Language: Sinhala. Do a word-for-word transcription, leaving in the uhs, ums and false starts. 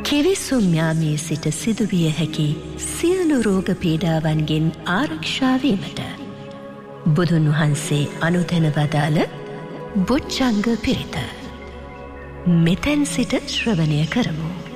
කිවිසුම් යාමේ සිට සිදුවිය හැකි සියලු රෝග පීඩාවන්ගෙන් ආරක්ෂා වීමට බුදුන් වහන්සේ අනුදැන වදාළ බොජ්ජංග පිරිත මෙතෙන් සිට ශ්‍රවණය කරමු.